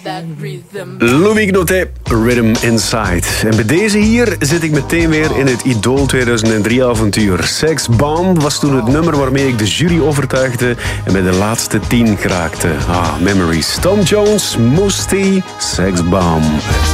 Louis Notet, Rhythm Inside. En bij deze hier zit ik meteen weer in het Idol 2003 avontuur. Sex Bomb was toen het nummer waarmee ik de jury overtuigde en bij de laatste 10 geraakte. Memories. Tom Jones, Mousse T, Sex Bomb.